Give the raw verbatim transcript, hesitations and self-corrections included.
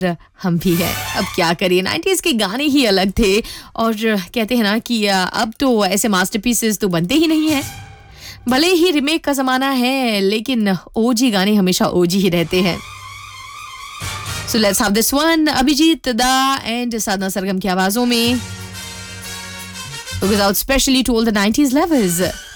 हम भी हैं। अब क्या करिए, नाइंटीज़ के गाने ही अलग थे और कहते हैं ना कि अब तो ऐसे मास्टरपीसेस तो बनते ही नहीं हैं। भले ही रीमेक का ज़माना है लेकिन ओजी गाने हमेशा ओजी ही रहते हैं। So let's have this one, Abhijit दा and साधना सरगम की आवाज़ों में. It was out specially to all the nineties lovers.